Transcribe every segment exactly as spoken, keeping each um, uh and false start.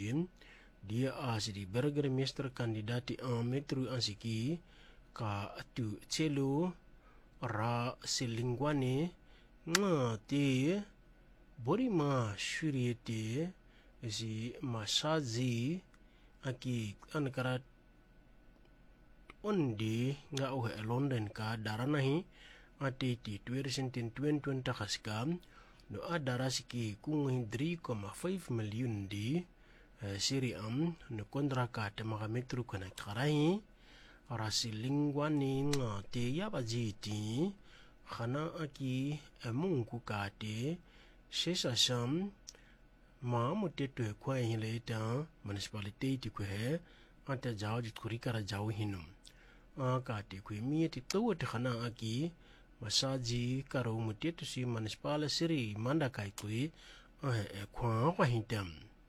Michigan. Dia as die burgemeester-kandidaat aan metro ansiki ka atu celo ra selingwane nga te bori ma shuriete si masazi aki ankarat ondi nga oh London ka daranahi ati ti twenty twenty kaskam no adara siki kung three point five million di uh, siri am no kontraka te mga metro kana karai rasilingwani nga te yabajiti khana aki emungu kate sesa sam ma muteto kwa hileta municipality ko he ante jaw dit kurikara jaw hinum akate ko mi ti to te khana aki masaji karo muteto si municipal siri manda kai ko e kwa kwa hitam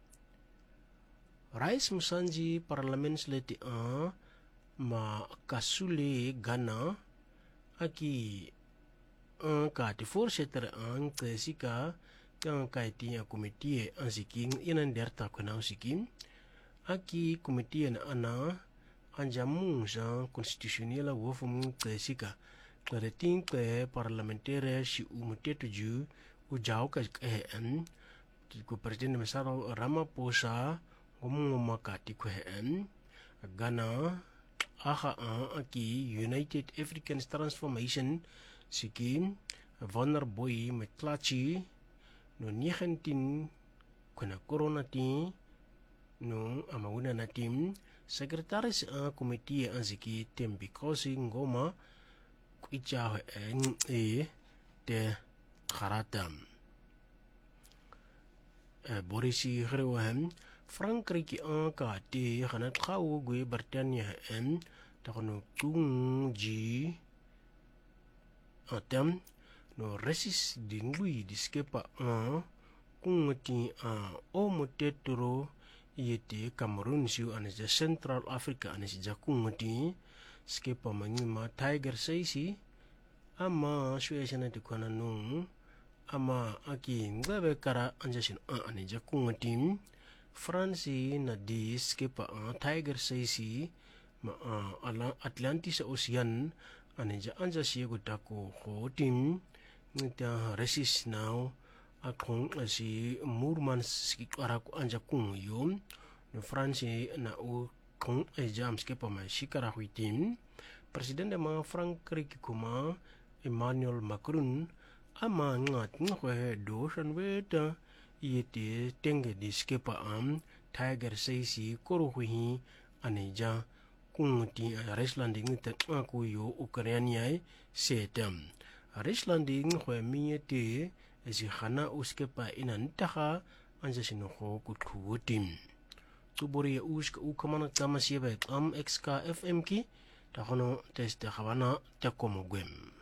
rais musanji parliament leti a ma kasule gana aki ang kati voorzitter ang tesika kang kaiti a komitie ansiking inan derta kuna ansiking aki komitie na ana anjamu sa konstitusionele wofum tesika klareting ke parlementaire si umutetu ju ujau ka en ko president mesaro Ramaphosa ngomong makati ko en gana aha aki United African Transformation Sikim Vonner Boy Metlachi no nineteen kuna corona ti no amauna na tim sekretaris a komite anziki tembikosi ngoma kuicha en e de kharatam e borisi hrewam Frankrijk a ka te khanat khaw gwe Britannia en takono tungji atam no resis dingui diskepa a kungti a o motetro yete Cameroon siu anisa Central Africa anisa jakungti skepa mangima Tiger saisi ama suesana de kwana no ama aki ngwe kara anjasin a anija kungti France na di skepa a Tiger saisi ma ala Atlantis Ocean anija anja siego dako hotim nita resis now akong si Murmansk araku anja kung yum no France na u kong ejam skepa ma shikara huitim president de ma Frankrijk kuma Emmanuel Macron ama ngat ngwe do shan weta yete tenge di skepa am Tiger saisi koruhi anija kungti Ruslanding te aku yo Ukrainiai setam Ruslanding khwe miete esi khana uskepa inantaha anja sinoho kuthutim tubori uska ukamana kama siebe am xk fm ki tahono test khawana takomogwem